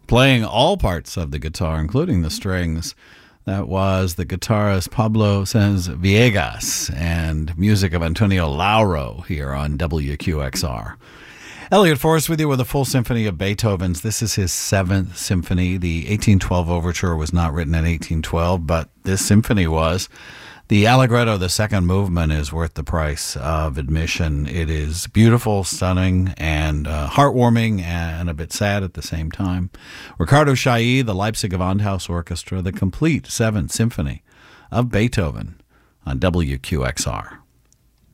playing all parts of the guitar, including the strings. That was the guitarist Pablo Sáenz Villegas and music of Antonio Lauro here on WQXR. Elliot Forrest with you with a full symphony of Beethoven's. This is his 7th symphony. The 1812 overture was not written in 1812, but this symphony was. The Allegretto, the second movement, is worth the price of admission. It is beautiful, stunning, and heartwarming, and a bit sad at the same time. Ricardo Chailly, the Leipzig Gewandhaus Orchestra, the complete 7th symphony of Beethoven on WQXR.